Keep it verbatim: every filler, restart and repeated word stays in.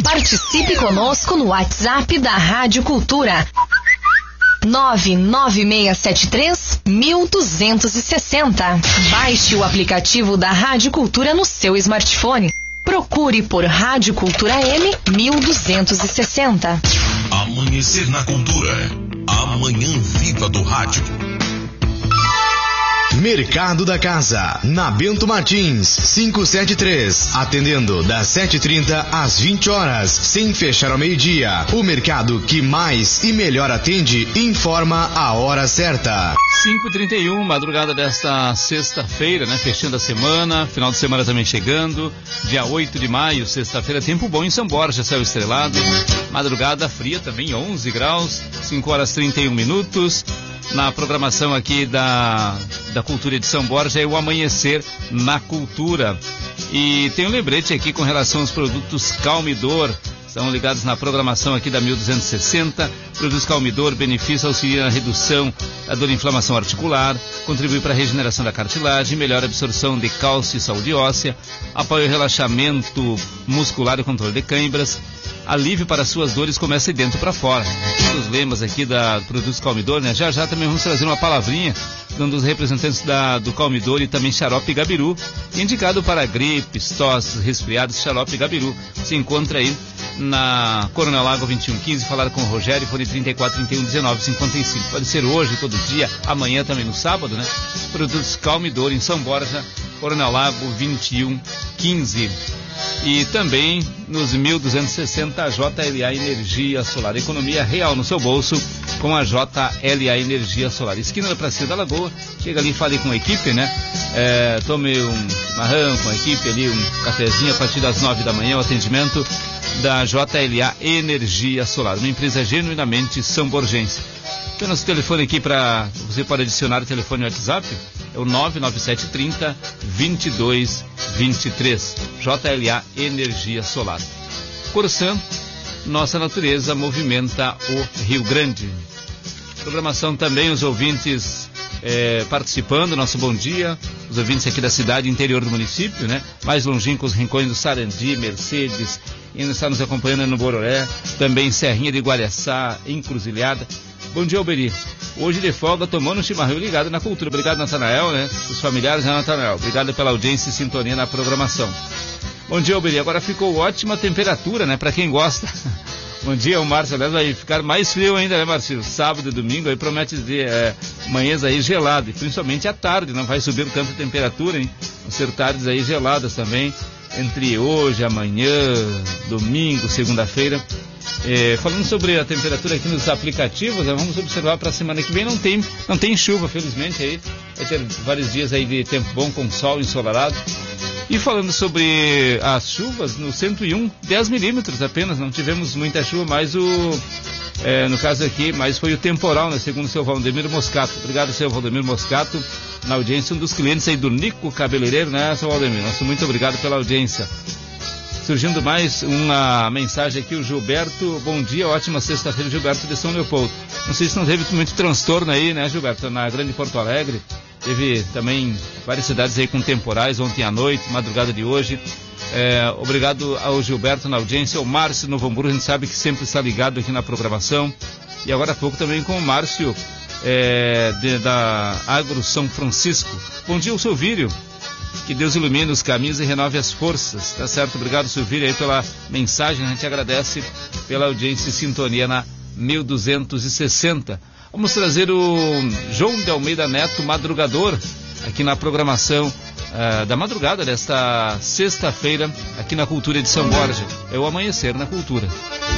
Participe conosco no WhatsApp da Rádio Cultura. nove nove seis sete três, um dois seis zero. Baixe o aplicativo da Rádio Cultura no seu smartphone. Procure por Rádio Cultura M mil duzentos e sessenta. Amanhecer na Cultura. Amanhã viva do rádio. Mercado da Casa, na Bento Martins, quinhentos e setenta e três. Atendendo das sete e trinta às vinte horas, sem fechar ao meio-dia. O mercado que mais e melhor atende informa a hora certa. cinco e trinta e um, madrugada desta sexta-feira, né? Fechando a semana, final de semana também chegando. Dia oito de maio, sexta-feira, tempo bom em São Borja, céu estrelado. Madrugada fria também, onze graus, cinco horas e trinta e um minutos. Na programação aqui da, da Cultura de São Borja é o Amanhecer na Cultura. E tem um lembrete aqui com relação aos produtos Calmidor. Estão ligados na programação aqui da mil duzentos e sessenta. Produtos Calmidor, benefício, auxilia na redução da dor e inflamação articular, contribui para a regeneração da cartilagem, melhora a absorção de cálcio e saúde óssea, apoia o relaxamento muscular e controle de câimbras, alívio para suas dores, começa de dentro para fora. Um dos lemas aqui da Produtos Calmidor, né? Já já também vamos trazer uma palavrinha de um dos representantes da, do Calmidor e também xarope Gabiru, indicado para gripes, tosses, resfriados. Xarope Gabiru se encontra aí na Coronel Lago vinte e um quinze. Falar com o Rogério, fone trinta e quatro, trinta e um, dezenove, cinquenta e cinco. Pode ser hoje, todo dia, amanhã também no sábado, né? Produtos Calmidor em São Borja, Coronel Lago vinte e um quinze. E também nos mil duzentos e sessenta, a J L A Energia Solar. Economia real no seu bolso com a J L A Energia Solar. Esquina da Praça da Lagoa. Chega ali e fale com a equipe, né? É, tome um marrão com a equipe ali, um cafezinho a partir das nove da manhã, o atendimento da J L A Energia Solar, uma empresa genuinamente samborgense. Apenas o telefone aqui para você pode adicionar o telefone no WhatsApp, é o nove nove sete três zero, dois dois dois três. J L A Energia Solar. Corsan, nossa natureza movimenta o Rio Grande. Programação também, os ouvintes é, participando, nosso bom dia, os ouvintes aqui da cidade, interior do município, né? Mais longínquos rincões do Sarandi, Mercedes, ainda está nos acompanhando no Bororé, também Serrinha de Guaraçá, Encruzilhada. Bom dia, Alberi. Hoje de folga, tomando um chimarrão ligado na Cultura. Obrigado, Natanael, né? Os familiares, né, Natanael? Obrigado pela audiência e sintonia na programação. Bom dia, Alberi. Agora ficou ótima temperatura, né? Para quem gosta. Bom dia, o Márcio. Aliás, vai ficar mais frio ainda, né, Márcio? Sábado e domingo aí promete de, é, manhãs aí geladas, e principalmente à tarde, não vai subir tanta temperatura, hein? Vão ser tardes aí geladas também, entre hoje, amanhã, domingo, segunda-feira. É, falando sobre a temperatura aqui nos aplicativos, né, vamos observar para a semana que vem. Não tem, não tem chuva, felizmente, aí vai ter vários dias aí de tempo bom com sol ensolarado. E falando sobre as chuvas, no cento e um, dez milímetros apenas, não tivemos muita chuva, mas o, é, no caso aqui, mas foi o temporal, né, segundo o seu Valdemiro Moscato. Obrigado, seu Valdemiro Moscato, na audiência, um dos clientes aí do Nico Cabeleireiro, né, seu Valdemiro? Nosso muito obrigado pela audiência. Surgindo mais uma mensagem aqui, o Gilberto, bom dia, ótima sexta-feira, Gilberto de São Leopoldo. Não sei se não teve muito transtorno aí, né, Gilberto, na Grande Porto Alegre. Teve também várias cidades aí com temporais ontem à noite, madrugada de hoje. É, obrigado ao Gilberto na audiência, ao Márcio Novo Hamburgo, a gente sabe que sempre está ligado aqui na programação. E agora há pouco também com o Márcio é, de, da Agro São Francisco. Bom dia, o Silvírio. Que Deus ilumine os caminhos e renove as forças, tá certo? Obrigado, Silvírio, aí pela mensagem, a gente agradece pela audiência e sintonia na mil duzentos e sessenta. Vamos trazer o João de Almeida Neto, madrugador, aqui na programação uh, da madrugada desta sexta-feira, aqui na Cultura de São Borja. É o Amanhecer na Cultura.